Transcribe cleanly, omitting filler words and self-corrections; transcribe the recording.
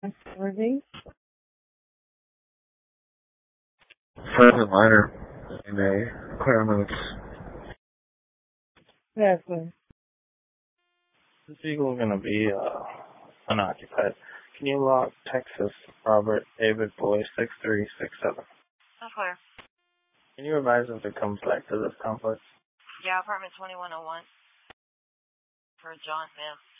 Worthy? Further minor DNA requirements. Yes, sir. This vehicle is going to be unoccupied. Can you log Texas Robert David Boy 6367? That's clear. Can you advise if it comes back to this complex? Yeah, apartment 2101 for John, ma'am.